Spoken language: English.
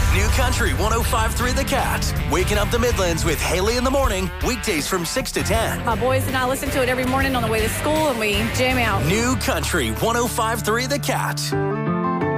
New Country 105.3 The Cat. Waking up the Midlands with Haley in the morning. Weekdays from 6 to 10. My boys and I listen to it every morning on the way to school, and we jam out. New Country 105.3 The Cat.